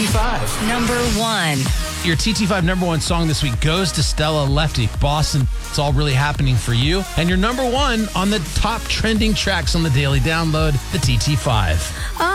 TT5. Number 1. Your TT5 number 1 song this week goes to Stella Lefty. Boston, it's all really happening for you. And your number 1 on the top trending tracks on the Daily Download, the TT5.